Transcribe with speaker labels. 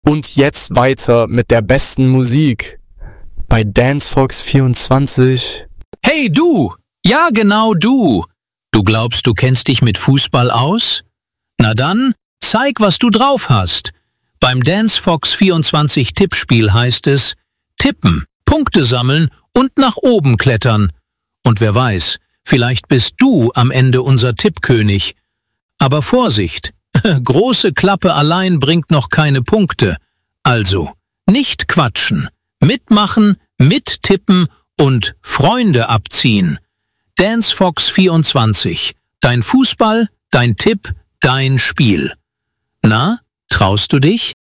Speaker 1: Und jetzt weiter mit der besten Musik bei DanceFox 24.
Speaker 2: Hey du! Ja, genau du! Du glaubst, du kennst dich mit Fußball aus? Na dann, zeig, was du drauf hast. Beim DanceFox 24 Tippspiel heißt es tippen, Punkte sammeln und nach oben klettern. Und wer weiß, vielleicht bist du am Ende unser Tippkönig. Aber Vorsicht, große Klappe allein bringt noch keine Punkte. Also, nicht quatschen, mitmachen, mittippen und Freunde abziehen. DanceFox 24, dein Fußball, dein Tipp, dein Spiel. Na, traust du dich?